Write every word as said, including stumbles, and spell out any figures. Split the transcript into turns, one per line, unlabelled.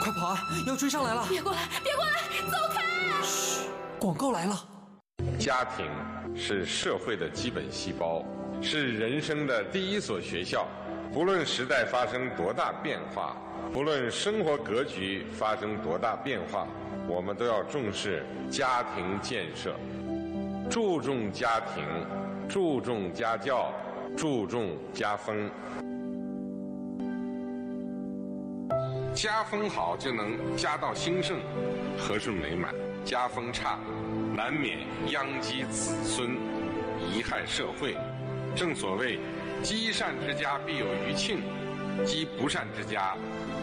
快跑啊！要追上来了！
别过来，别过来，走开！
嘘，广告来了。
家庭是社会的基本细胞，是人生的第一所学校。不论时代发生多大变化，不论生活格局发生多大变化，我们都要重视家庭建设，注重家庭，注重家教，注重家风。家风好，就能家道兴盛，和顺美满；家风差，难免殃及子孙，贻害社会。正所谓，积善之家必有余庆，积不善之家